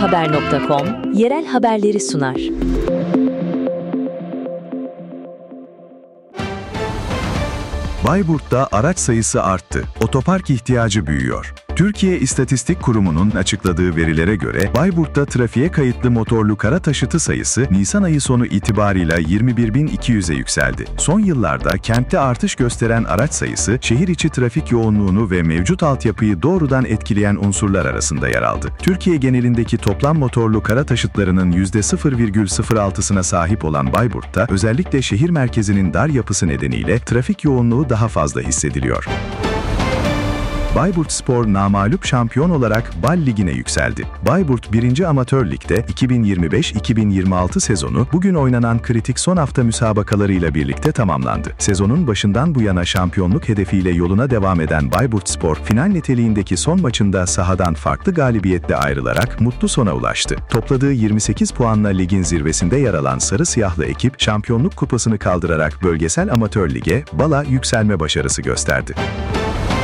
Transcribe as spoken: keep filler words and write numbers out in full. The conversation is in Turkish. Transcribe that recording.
haber nokta com yerel haberleri sunar. Bayburt'ta araç sayısı arttı. Otopark ihtiyacı büyüyor. Türkiye İstatistik Kurumu'nun açıkladığı verilere göre Bayburt'ta trafiğe kayıtlı motorlu kara taşıtı sayısı Nisan ayı sonu itibarıyla yirmi bir bin iki yüze yükseldi. Son yıllarda kentte artış gösteren araç sayısı şehir içi trafik yoğunluğunu ve mevcut altyapıyı doğrudan etkileyen unsurlar arasında yer aldı. Türkiye genelindeki toplam motorlu kara taşıtlarının yüzde sıfır virgül sıfır altısına sahip olan Bayburt'ta özellikle şehir merkezinin dar yapısı nedeniyle trafik yoğunluğu daha fazla hissediliyor. Bayburtspor namağlup şampiyon olarak Bal Ligi'ne yükseldi. Bayburt birinci Amatör Lig'de iki bin yirmi beş iki bin yirmi altı sezonu bugün oynanan kritik son hafta müsabakalarıyla birlikte tamamlandı. Sezonun başından bu yana şampiyonluk hedefiyle yoluna devam eden Bayburtspor, final niteliğindeki son maçında sahadan farklı galibiyetle ayrılarak mutlu sona ulaştı. Topladığı yirmi sekiz puanla ligin zirvesinde yer alan sarı siyahlı ekip, şampiyonluk kupasını kaldırarak bölgesel amatör lige, Bal'a yükselme başarısı gösterdi.